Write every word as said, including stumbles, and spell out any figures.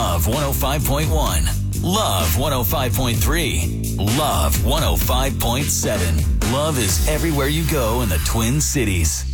Love one oh five point one. Love one oh five point three. Love one oh five point seven. Love is everywhere you go in the Twin Cities.